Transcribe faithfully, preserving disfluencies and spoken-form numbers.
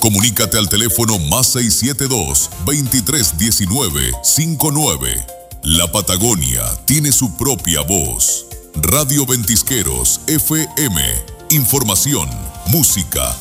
comunícate al teléfono más seis siete dos, veintitrés diecinueve, cincuenta y nueve. La Patagonia tiene su propia voz. Radio Ventisqueros F M. Información, música,